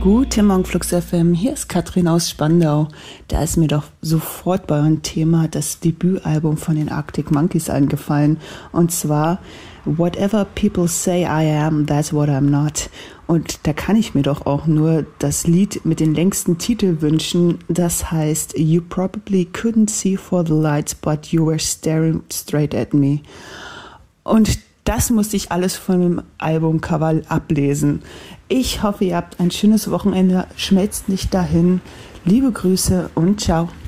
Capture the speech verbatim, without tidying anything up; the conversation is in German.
Guten Morgen, Flux F M. Hier ist Katrin aus Spandau. Da ist mir doch sofort bei einem Thema das Debütalbum von den Arctic Monkeys eingefallen. Und zwar Whatever People Say I Am, That's What I'm Not. Und da kann ich mir doch auch nur das Lied mit den längsten Titel wünschen. Das heißt You Probably Couldn't See For The Lights, But You Were Staring Straight At Me. Und das musste ich alles von dem Albumcover ablesen. Ich hoffe, ihr habt ein schönes Wochenende. Schmelzt nicht dahin. Liebe Grüße und ciao.